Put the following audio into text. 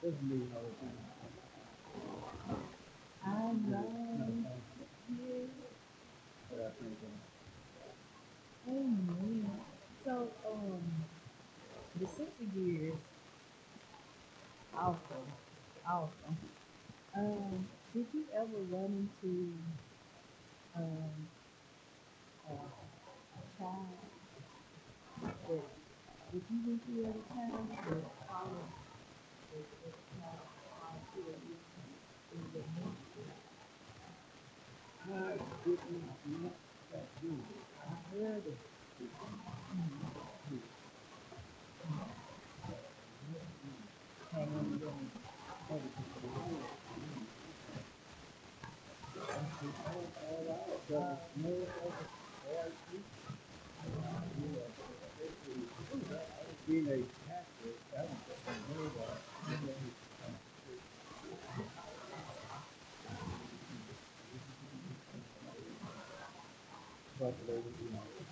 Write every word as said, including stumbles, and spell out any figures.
I know. Yeah. Amen. So, um, the switching gears, awesome, awesome. Um, did you ever run into um a, a child that that you went through as a child that followed as, as a child followed through you in your ministry? I heard it. Mm, hanging in.